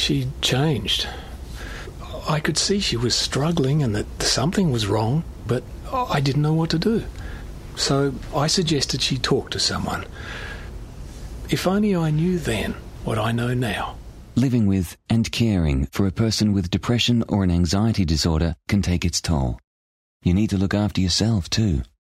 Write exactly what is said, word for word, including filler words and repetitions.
she'd changed. I could see she was struggling and that something was wrong, but I didn't know what to do. So I suggested she talk to someone. If only I knew then what I know now. Living with and caring for a person with depression or an anxiety disorder can take its toll. You need to look after yourself too.